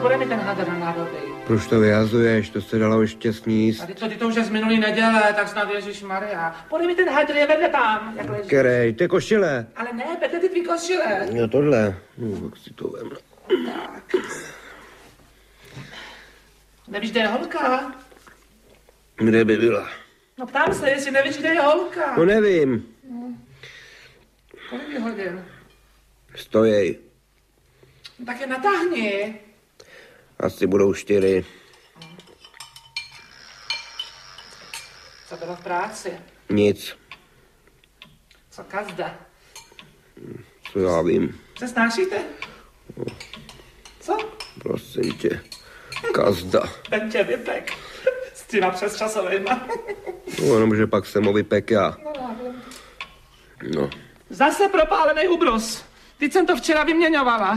bude mi ten hadr na nádoby. Proč to vyhazuješ? To se dalo ještě sníst. A ty to už je z minulý neděle, tak snad Ježišmarja. Bude mi ten hadr, je vedle tam, jak leží. Kerej, ty košile. Ale ne, Petr, ty tvý košile. Jo, tohle. No, tak si to vem. Tak. Nevíš, kde je holka? Kde by byla? No ptám se, jestli nevíš, kde je holka. No nevím. Kolik je hodin? Stojej. No, tak je natáhni. Asi budou 4. Co bylo v práci? Nic. Co kazda? Co já vím. Se snášíte? Co? Prosím tě. Kazda. Ten tě vypek. S těma přesčasovejma. No, jenom, že pak jsem ho vypek já. No. Zase propálený ubrus. Teď jsem to včera vyměňovala.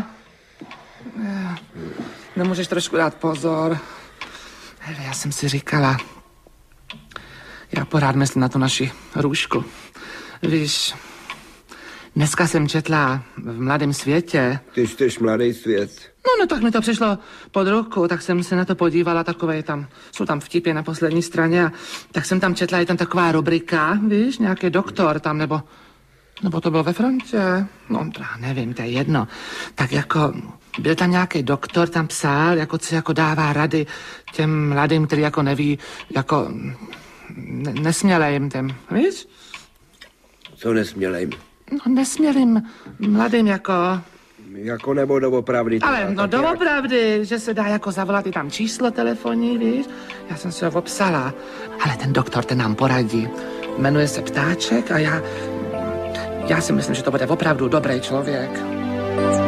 Nemůžeš trošku dát pozor. Hele, já jsem si říkala, já pořád myslím na tu naši Růžku. Víš, dneska jsem četla v Mladém světě. Ty čteš Mladý svět. No, tak mi to přišlo pod ruku, tak jsem se na to podívala, takové tam, jsou tam vtipy na poslední straně a tak jsem tam četla, je tam taková rubrika, víš, nějaký doktor tam, nebo to bylo ve frontě, no, já nevím, to je jedno. Tak jako, byl tam nějaký doktor, tam psal, jako co jako dává rady těm mladým, který jako neví, jako nesmělejím těm, víš? Co nesmělejím? No, nesmělým mladým jako... Jako nebo doopravdy? Ale no doopravdy, že se dá jako zavolat i tam číslo telefonní, víš? Já jsem si ho obsala. Ale ten doktor, ten nám poradí. Jmenuje se Ptáček a já si myslím, že to bude opravdu dobrý člověk.